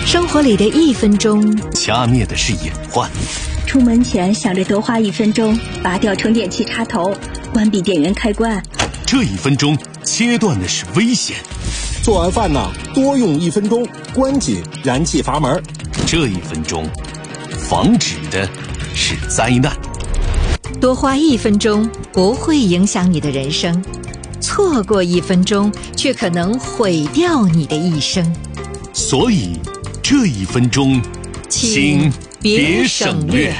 生活里的1分钟， 掐灭的是隐患。 出门前想着多花1分钟拔掉充电器插头，关闭电源开关。 这1分钟切断的是危险。 做完饭呢，多用1分钟关紧燃气阀门。 这1分钟防止的是灾难。 多花1分钟不会影响你的人生，错过1分钟却可能毁掉你的一生。 所以这1分钟请别省略。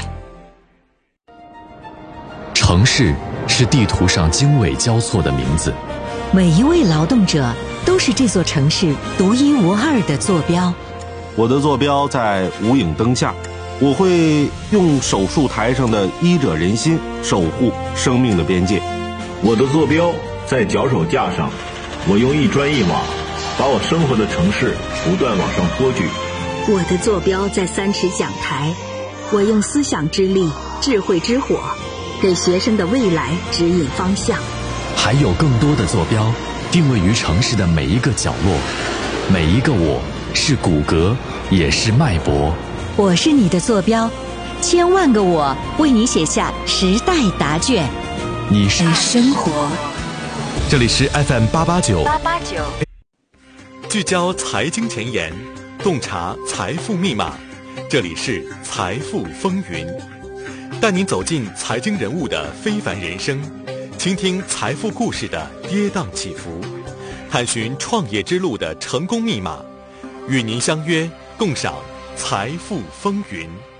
城市是地图上经纬交错的名字， 每一位劳动者都是这座城市独一无二的坐标。 我的坐标在无影灯下，我会用手术台上的医者仁心守护生命的边界。 我的坐标在脚手架上，我用一砖一瓦把我生活的城市不断往上托举。 我的坐标在3尺讲台，我用思想之力、智慧之火给学生的未来指引方向。 还有更多的坐标定位于城市的每一个角落，每一个我是骨骼，也是脉搏。 我是你的坐标，千万个我为你写下时代答卷。 你是生活。 这里是 FM889， 聚焦财经前沿，洞察财富密码。这里是财富风云，带您走进财经人物的非凡人生，倾听财富故事的跌宕起伏，探寻创业之路的成功密码，与您相约共赏财富风云。